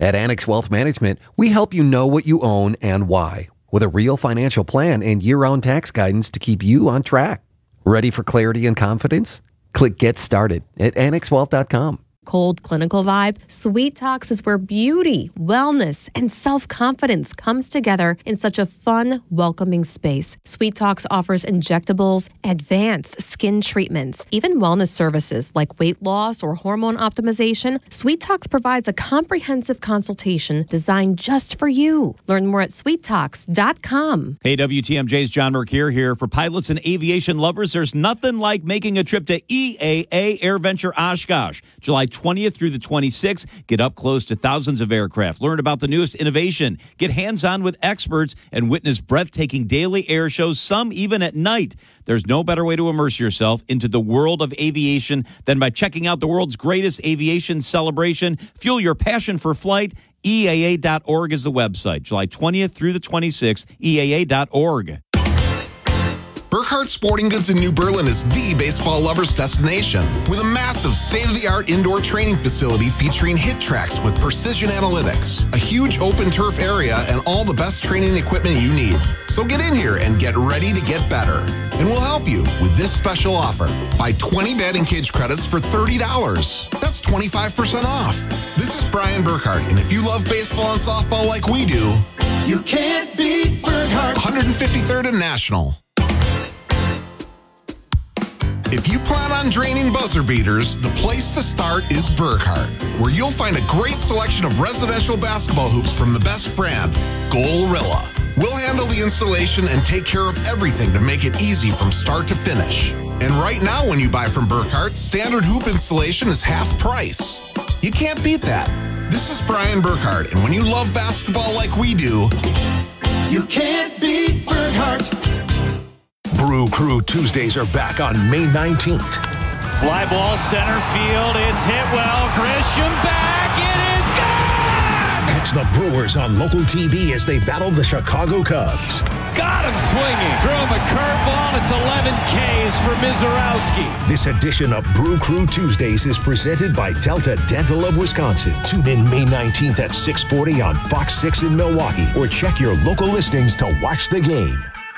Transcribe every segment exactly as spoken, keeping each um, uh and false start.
At Annex Wealth Management, we help you know what you own and why, with a real financial plan and year-round tax guidance to keep you on track. Ready for clarity and confidence? Click Get Started at annex wealth dot com. Cold clinical vibe, Sweet Talks is where beauty, wellness, and self-confidence comes together in such a fun, welcoming space. Sweet Talks offers injectables, advanced skin treatments, even wellness services like weight loss or hormone optimization. Sweet Talks provides a comprehensive consultation designed just for you. Learn more at sweet talks dot com. Hey, W T M J's John Mercure here. For pilots and aviation lovers, there's nothing like making a trip to E A A AirVenture Oshkosh, July twentieth through the twenty-sixth. Get up close to thousands of aircraft. Learn about the newest innovation. Get hands-on with experts and witness breathtaking daily air shows, some even at night. There's no better way to immerse yourself into the world of aviation than by checking out the world's greatest aviation celebration. Fuel your passion for flight. E A A dot org is the website. July twentieth through the twenty-sixth. E A A dot org. Burkhardt Sporting Goods in New Berlin is the baseball lover's destination with a massive state-of-the-art indoor training facility featuring hit tracks with precision analytics, a huge open turf area, and all the best training equipment you need. So get in here and get ready to get better. And we'll help you with this special offer. Buy twenty batting cage credits for thirty dollars. That's twenty-five percent off. This is Brian Burkhardt, and if you love baseball and softball like we do, you can't beat Burkhardt. one hundred fifty-third and National. If you plan on draining buzzer beaters, the place to start is Burkhardt, where you'll find a great selection of residential basketball hoops from the best brand, Goalrilla. We'll handle the installation and take care of everything to make it easy from start to finish. And right now, when you buy from Burkhardt, standard hoop installation is half price. You can't beat that. This is Brian Burkhardt, and when you love basketball like we do, you can't beat Burkhardt. Brew Crew Tuesdays are back on May nineteenth. Fly ball center field. It's hit well. Grisham back. It is gone! Catch the Brewers on local T V as they battle the Chicago Cubs. Got him swinging. Threw him a curveball. It's eleven Ks for Mizorowski. This edition of Brew Crew Tuesdays is presented by Delta Dental of Wisconsin. Tune in May nineteenth at six forty on Fox six in Milwaukee or check your local listings to watch the game.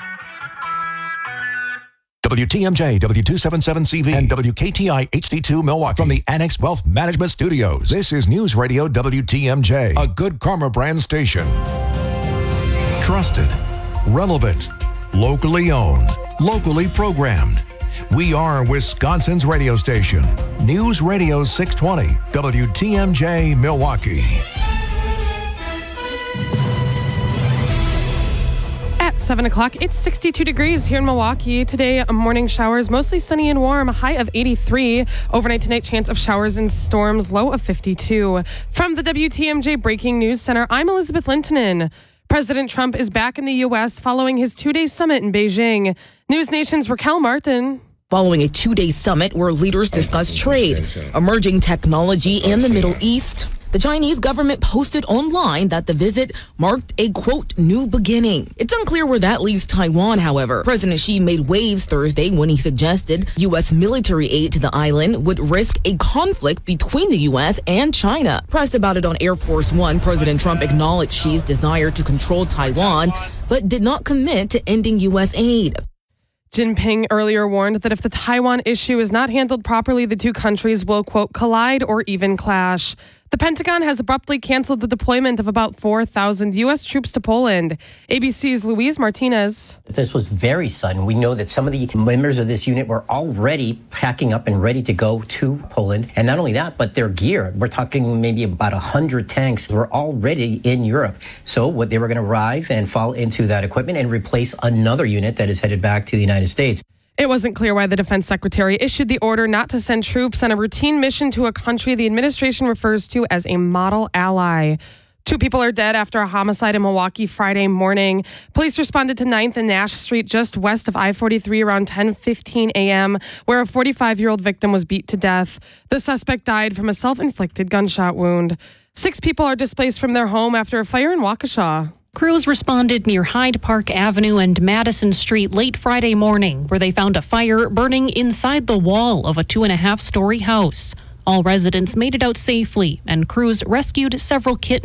W T M J, W two seventy-seven C V, and W K T I H D two Milwaukee from the Annex Wealth Management Studios. This is News Radio W T M J, a Good Karma brand station. Trusted, relevant, locally owned, locally programmed. We are Wisconsin's radio station. News Radio six twenty, W T M J Milwaukee. seven o'clock. It's sixty-two degrees here in Milwaukee. Today, morning showers, mostly sunny and warm, a high of eighty-three. Overnight tonight, chance of showers and storms, low of fifty-two. From the W T M J Breaking News Center, I'm Elizabeth Lintonen. President Trump is back in the U S following his two-day summit in Beijing. News Nation's Raquel Martin. Following a two-day summit where leaders discussed trade, emerging technology, and the Middle East, the Chinese government posted online that the visit marked a, quote, new beginning. It's unclear where that leaves Taiwan, however. President Xi made waves Thursday when he suggested U S military aid to the island would risk a conflict between the U S and China. Pressed about it on Air Force One, President Trump acknowledged Xi's desire to control Taiwan, but did not commit to ending U S aid. Jinping earlier warned that if the Taiwan issue is not handled properly, the two countries will, quote, collide or even clash. The Pentagon has abruptly canceled the deployment of about four thousand U S troops to Poland. A B C's Luis Martinez. This was very sudden. We know that some of the members of this unit were already packing up and ready to go to Poland. And not only that, but their gear. We're talking maybe about one hundred tanks were already in Europe. So what they were going to arrive and fall into that equipment and replace another unit that is headed back to the United States. It wasn't clear why the defense secretary issued the order not to send troops on a routine mission to a country the administration refers to as a model ally. Two people are dead after a homicide in Milwaukee Friday morning. Police responded to ninth and Nash Street just west of I forty-three around ten fifteen a.m., where a forty-five-year-old victim was beat to death. The suspect died from a self-inflicted gunshot wound. Six people are displaced from their home after a fire in Waukesha. Crews responded near Hyde Park Avenue and Madison Street late Friday morning, where they found a fire burning inside the wall of a two-and-a-half-story house. All residents made it out safely, and crews rescued several kittens.